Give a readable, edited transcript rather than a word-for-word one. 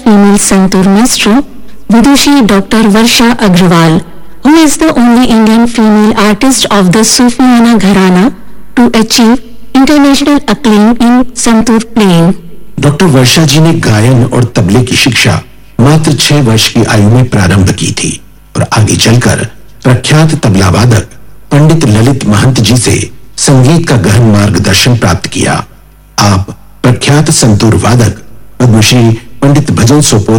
female santur maestro, Vidushi Dr. Varsha Agrawal, who is the only Indian female artist of the Sufiana Gharana to achieve international acclaim in santur playing. Doctor वर्षा जी ने गायन और तबले की शिक्षा मात्र 6 वर्ष की आयु में प्रारंभ की थी और आगे चलकर प्रख्यात तबला वादक पंडित ललित महंत जी से संगीत का गहन मार्गदर्शन प्राप्त किया। आप प्रख्यात संतूर वादक पद्मश्री पंडित भजन सोपोर